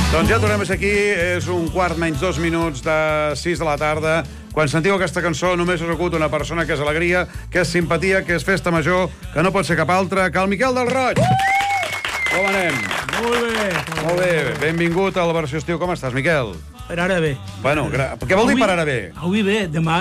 Doncs ja tornem a ser aquí, és un quart menys 2 minuts de 6 de la tarda. Quan sentiu aquesta cançó només us acut una persona que és alegria, que és simpatia, que és festa major, que no pot ser cap altra, que el Miquel del Roig. Com anem? Molt bé. Molt bé, benvingut a la versió estiu. Com estàs, Miquel? Per ara bé. Bueno, què vol dir per ara bé? Avui bé, demà,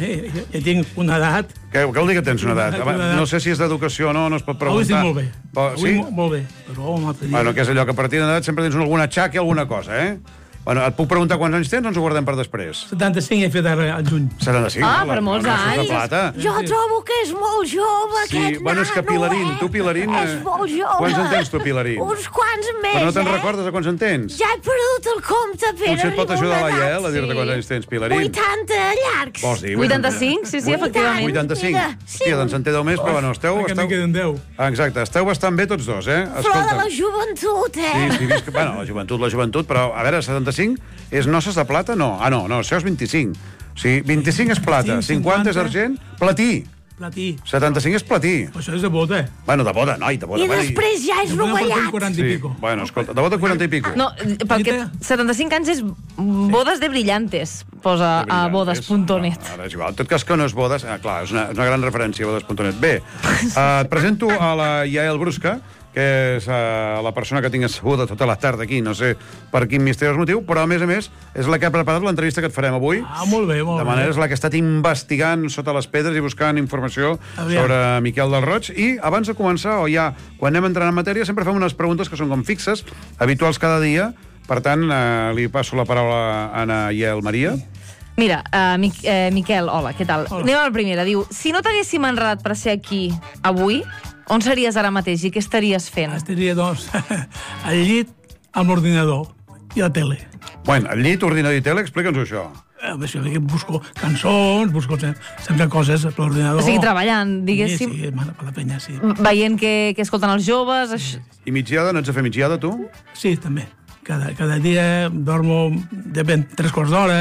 ja tinc una edat. Què vol dir que tens una edat? No sé si és d'educació o no, no es pot preguntar. Avui estic molt bé. Sí? Avui molt bé, però un altre dia... Bueno, que és allò que a partir d'edat sempre tens alguna xaca i alguna cosa, eh? Bueno, et puc preguntar quants anys tens o ens ho guardem per després? 75 he fet ara al juny. 75? Ah, per molts anys. De plata. Jo trobo que és molt jove, Sí, aquest bueno, és que nano, Pilarín, tu, Pilarín... És molt jove. Quants en tens, tu, Pilarín? Uns quants més, Però no te'n recordes de quants en tens? Ja he perdut el compte, Pere. Potser et pot ajudar la Iael a dir-te sí. quants anys tens, Pilarín. 80 llargs. Vols dir? 85? Sí, efectivament. 85? Mira, Hòstia, doncs en té 10 més, però bueno, esteu... Perquè me'n queden 10. Exacte, esteu bastant bé tots dos, eh? Flor de la joventut, eh? Sí, visc... Bueno, la joventut, però, a veure, 75 és noces de plata? No. Ah, no, això és 25. O sigui, 25 és plata, 50 és argent, platí. Platí. 75 és platí. Això és de boda. Bueno, de boda, noi, de boda. I després ja és rovellat. 40 i pico. Bueno, escolta, de boda 40 i pico. No, perquè 75 anys és bodes de brillantes, posa a bodes.net. Ara és igual. En tot cas que no és bodes... clar, és una gran referència, bodes.net. Bé, et presento a la Iael Brusca, que és la persona que tinc asseguda tota la tarda aquí, no sé per quin misteriós motiu, però, a més, és la que ha preparat l'entrevista que et farem avui. Ah, molt bé, molt bé. De manera és la que ha estat investigant sota les pedres i buscant informació sobre Miquel del Roig. I abans de començar, o ja quan anem entrant en matèria, sempre fem unes preguntes que són com fixes, habituals cada dia. Per tant, li passo la paraula a Anna Iael Maria. Mira, Miquel, hola, què tal? Hola. Anem a la primera. Diu, si no t'haguéssim enredat per ser aquí avui, on series ara mateix i què estaries fent? Estaria, doncs, al llit amb l'ordinador i la tele. Bueno, al llit, ordinador i tele, explica'ns això. Això que busco cançons, busco sempre coses per l'ordinador. O sigui, treballant, diguéssim. Sí, per la penya, sí. Veient què escolten els joves. I migdiada, no ets de fer migdiada, tu? Sí, també. Cada dia dormo, depèn, 3 quarts d'hora,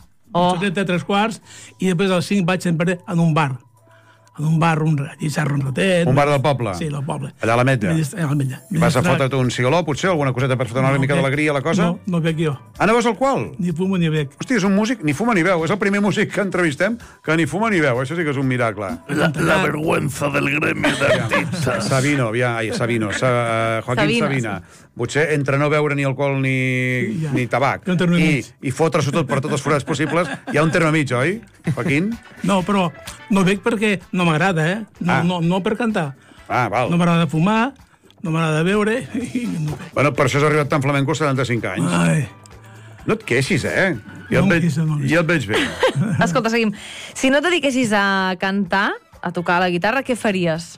una 3 quarts, i després als 5 vaig sempre en un bar. En un bar, allí xerro un ratet. Un bar del poble? Sí, del poble. Allà a l'Ametlla? A l'Ametlla. I vas a fotre't un cigaló, potser? Alguna coseta per fotre una mica d'alegria a la cosa? No bec jo. Ah, no veus el qual? Ni fumo ni bec. Hòstia, és un músic, ni fuma ni veu. És el primer músic que entrevistem que ni fuma ni veu. Això sí que és un miracle. La vergüenza del gremio d'artistes. Sabino. Joaquín Sabina. Potser entre no beure ni alcohol ni tabac i fotre-s'ho tot per tots els forats possibles, hi ha un terme mig, oi, Joaquín? No, però no bec perquè no m'agrada, eh? No per cantar. Ah, val. No m'agrada fumar, no m'agrada beure i no bec. Bueno, per això has arribat tan flamenco a 75 anys. Ai, No et queixis, eh? Ja et veig bé. Escolta, seguim. Si no et dediquessis a cantar, a tocar la guitarra, què faries?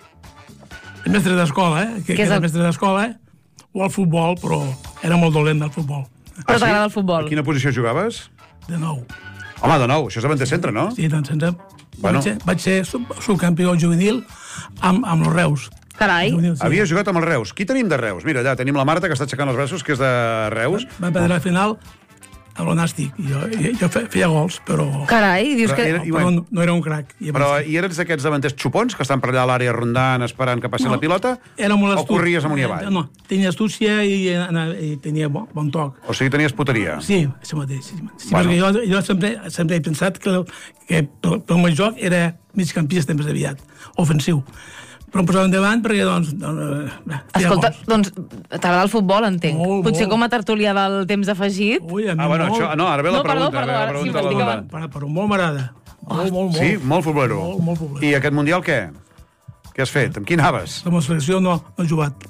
el mestre d'escola, que era mestre d'escola, o al futbol, però era molt dolent del futbol. Però t'agrada el futbol? A quina posició jugaves? De nou. Home, de nou, això és davanter centre, no? Sí, doncs Bueno. vaig ser subcampió juvenil amb els Reus. Carai. Juvenil, sí. Havia jugat amb els Reus. Qui tenim de Reus? Mira, allà tenim la Marta, que està aixecant els braços, que és de Reus. Va perdre la final a l'Onàstic. Jo feia gols, però... Carai, dius que... Però no era un crac. Però i eres d'aquests davanters xupons que estan per allà a l'àrea rondant esperant que passi la pilota? Era molt o corries amunt i avall? No, tenia astúcia i tenia bon toc. O sigui, tenies puteria? Sí, això mateix. Sí, perquè jo sempre he pensat que pel meu joc era migcampista més aviat, ofensiu. Però em posava endavant perquè, doncs... Escolta, doncs t'agrada el futbol, entenc. Molt, Potser molt. com a tertúlia del temps afegit. Ui, a mi bueno, molt. això... No, ara ve la pregunta. Perdó, ara sí, la Lola. Però molt m'agrada. Molt. Sí? Molt futbolero. Molt futbolero. I aquest Mundial què? Què has fet? Amb qui anaves? La selecció no he jugat.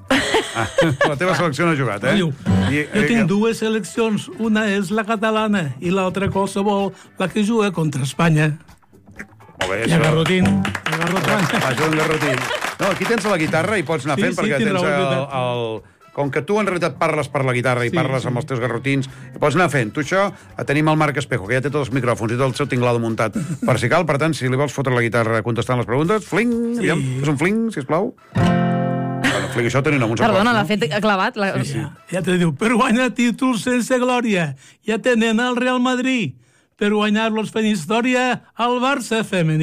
La teva selecció no ha jugat, eh? Jo tinc dues seleccions. Una és la catalana i l'altra qualsevol, la que juga contra Espanya. Molt bé, I a Garrotín. Vaja, un garrotín. No, aquí tens la guitarra i pots anar fent, perquè tens el... Com que tu en realitat parles per la guitarra i parles amb els teus garrotins, pots anar fent. Tu això, tenim el Marc Espejo, que ja té tots els micròfons i tot el seu tinglado muntat per si cal. Per tant, si li vols fotre la guitarra contestant les preguntes, fling, aviam, és un fling, sisplau. Bueno, fling, això tenia una Montserrat. Perdona, l'ha fet clavat. Ja te diu, per guanyar títols sense glòria, ja tenen el Real Madrid. Per guanyar-los fent història al Barça femení.